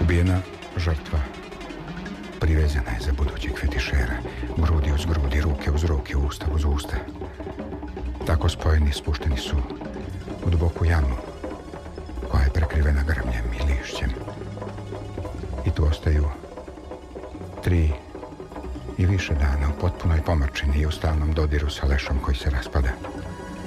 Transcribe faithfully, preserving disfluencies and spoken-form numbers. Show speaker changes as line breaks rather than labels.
Ubijena žrtva privezana je za budućeg fetišera. Grudi uz grudi, ruke uz ruke, usta uz usta. Tako spojeni spušteni su u duboku jamu koja je prekrivena grmljem i lišćem. I tu ostaju tri i više dana u potpunoj pomrčini i u stalnom dodiru sa lešom koji se raspada.